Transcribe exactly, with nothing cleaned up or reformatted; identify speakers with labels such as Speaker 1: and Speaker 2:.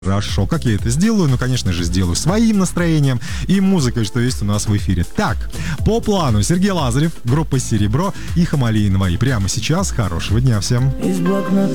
Speaker 1: Хорошо, как я это сделаю? Ну, конечно же, сделаю своим настроением и музыкой, что есть у нас в эфире. Так, по плану Сергей Лазарев, группа «Серебро» и Хамали Инваи. Прямо сейчас. Хорошего дня всем.